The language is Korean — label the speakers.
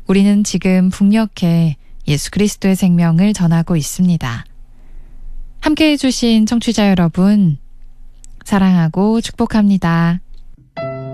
Speaker 1: 우리는 지금 북녘에 예수 그리스도의 생명을 전하고 있습니다. 함께해 주신 청취자 여러분, 사랑하고 축복합니다.